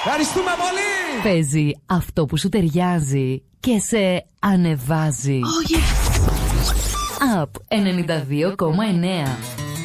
Ευχαριστούμε πολύ. Παίζει αυτό που σου ταιριάζει και σε ανεβάζει. Oh yes. Up 92,9.